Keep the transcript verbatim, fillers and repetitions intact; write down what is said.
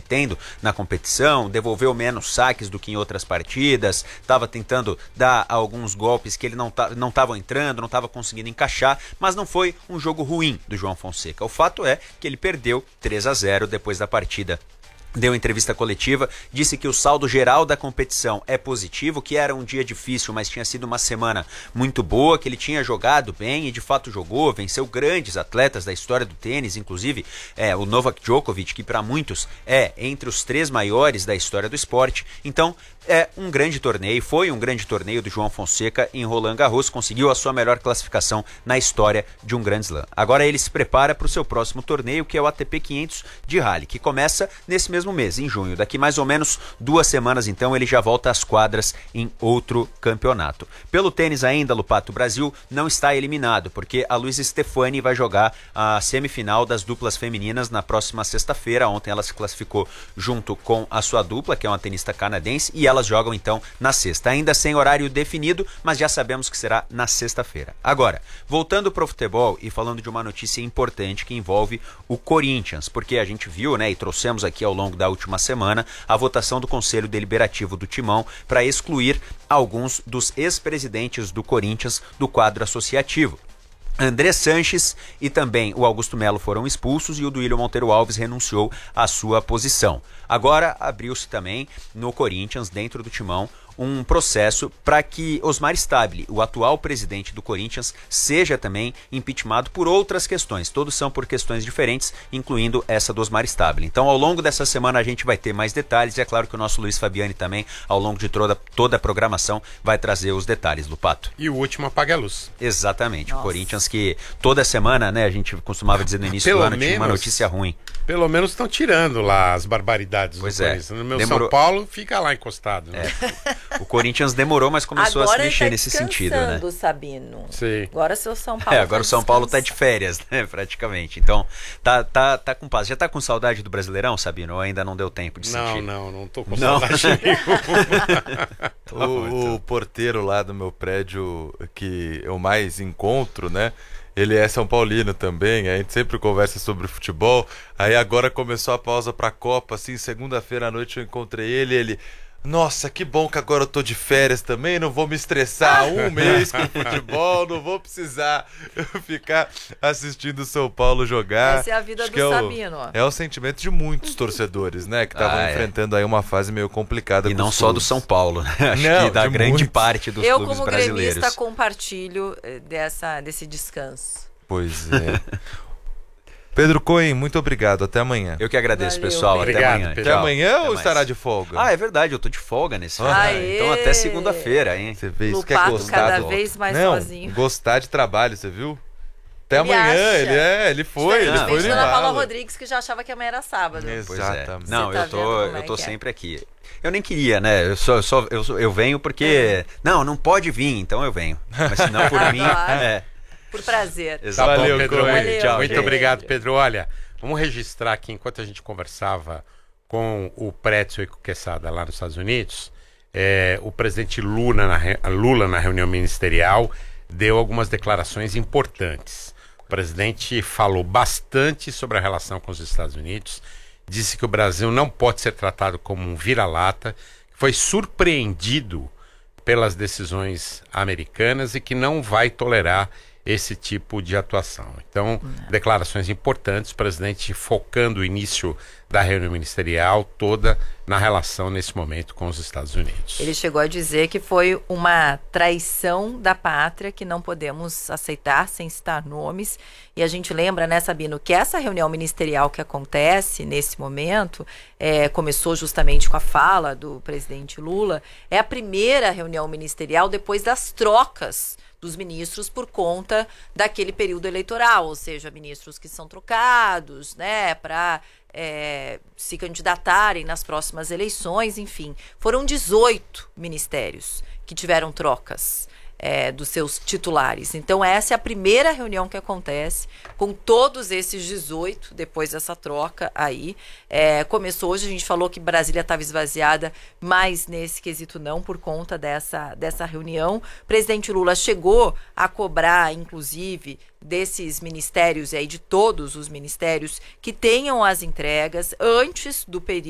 comprometendo na competição, devolveu menos saques do que em outras partidas, estava tentando dar alguns golpes que ele não não estavam entrando, não estava conseguindo encaixar, mas não foi um jogo ruim do João Fonseca. O fato é que ele perdeu três a zero depois da partida. Deu entrevista coletiva, disse que o saldo geral da competição é positivo, que era um dia difícil, mas tinha sido uma semana muito boa, que ele tinha jogado bem e de fato jogou, venceu grandes atletas da história do tênis, inclusive é, o Novak Djokovic, que para muitos é entre os três maiores da história do esporte. Então é um grande torneio, foi um grande torneio do João Fonseca em Roland Garros, conseguiu a sua melhor classificação na história de um Grand Slam. Agora ele se prepara para o seu próximo torneio, que é o A T P quinhentos de Rally, que começa nesse mesmo mês, em junho. Daqui mais ou menos duas semanas, então, ele já volta às quadras em outro campeonato. Pelo tênis ainda, Lupato, o Brasil não está eliminado, porque a Luísa Stefani vai jogar a semifinal das duplas femininas na próxima sexta-feira. Ontem ela se classificou junto com a sua dupla, que é uma tenista canadense, e elas jogam então na sexta. Ainda sem horário definido, mas já sabemos que será na sexta-feira. Agora, voltando para o futebol e falando de uma notícia importante que envolve o Corinthians, porque a gente viu, né, e trouxemos aqui ao longo da última semana a votação do Conselho Deliberativo do Timão para excluir alguns dos ex-presidentes do Corinthians do quadro associativo. André Sanches e também o Augusto Melo foram expulsos e o Duílio Monteiro Alves renunciou à sua posição. Agora abriu-se também no Corinthians, dentro do Timão, um processo para que Osmar Stabile, o atual presidente do Corinthians, seja também impeachmentado por outras questões. Todos são por questões diferentes, incluindo essa do Osmar Stabile. Então, ao longo dessa semana a gente vai ter mais detalhes e é claro que o nosso Luiz Fabiani também, ao longo de toda, toda a programação, vai trazer os detalhes, Lupato. E o último apaga a luz. Exatamente. Nossa. O Corinthians que toda semana, né, a gente costumava dizer no início Pelo do ano, menos, tinha uma notícia ruim. Pelo menos estão tirando lá as barbaridades pois do é. Corinthians. No meu Demorou... São Paulo fica lá encostado. Né? É. O Corinthians demorou, mas começou agora a se mexer tá nesse sentido, né? Sabino. Sim. Agora seu São Paulo. É, agora tá o São Paulo tá de férias, né, praticamente. Então, tá, tá, tá com paz. Já tá com saudade do Brasileirão, Sabino? Ou ainda não deu tempo de não, sentir? Não, não, não tô com não. saudade o, o porteiro lá do meu prédio que eu mais encontro, né? Ele é São Paulino também, a gente sempre conversa sobre futebol. Aí agora começou a pausa pra Copa, assim, segunda-feira à noite eu encontrei ele e ele... Nossa, que bom que agora eu tô de férias também, não vou me estressar um mês com futebol, não vou precisar ficar assistindo o São Paulo jogar. Essa é a vida Acho do é Sabino. O, é o sentimento de muitos torcedores, né? Que estavam ah, enfrentando é. aí uma fase meio complicada. E com não os só clubes. do São Paulo, né? Acho não, que da grande muitos. parte dos eu, clubes como brasileiros. gremista, compartilho dessa, desse descanso. Pois é. Pedro Cohen, muito obrigado. Até amanhã. Eu que agradeço, Valeu, pessoal. Pedro. Até Obrigado, amanhã. Pedro. Até Tchau. amanhã Até ou mais. estará de folga? Ah, é verdade, eu tô de folga nesse Ah, final. Então até segunda-feira, hein? Você vê isso que é Lupato gostar cada do... vez mais não, sozinho. gostar de trabalho, você viu? Até Ele amanhã, acha. ele é, ele foi, ele Diferente foi da no Ana Paula embalo. Rodrigues, que já achava que amanhã era sábado. Exato. Pois é. Exatamente. Não, Você tá eu tô, vendo como eu é tô que é? sempre aqui. Eu nem queria, né? Eu só, eu só eu, só- eu venho porque É. não, não pode vir, então eu venho. Mas se não por mim, Claro. é. Por prazer. Tá Exato. bom, Valeu, Pedro. Cohen. Muito, Valeu, muito gente. obrigado, Pedro. Olha, vamos registrar aqui, enquanto a gente conversava com o Pretzel e com o Quesada lá nos Estados Unidos, é, o presidente Lula na, re- Lula, na reunião ministerial, deu algumas declarações importantes. O presidente falou bastante sobre a relação com os Estados Unidos, disse que o Brasil não pode ser tratado como um vira-lata, foi surpreendido pelas decisões americanas e que não vai tolerar esse tipo de atuação. Então, declarações importantes, o presidente focando o início da reunião ministerial toda na relação nesse momento com os Estados Unidos. Ele chegou a dizer que foi uma traição da pátria que não podemos aceitar, sem citar nomes. E a gente lembra, né, Sabino, que essa reunião ministerial que acontece nesse momento, é, começou justamente com a fala do presidente Lula, é a primeira reunião ministerial depois das trocas dos ministros por conta daquele período eleitoral, ou seja, ministros que são trocados, né, para é, se candidatarem nas próximas eleições, enfim. Foram dezoito ministérios que tiveram trocas é, dos seus titulares. Então essa é a primeira reunião que acontece com todos esses dezoito, depois dessa troca aí. É, começou hoje, a gente falou que Brasília estava esvaziada, mas nesse quesito não, por conta dessa, dessa reunião. O presidente Lula chegou a cobrar, inclusive, desses ministérios, e aí de todos os ministérios, que tenham as entregas antes do período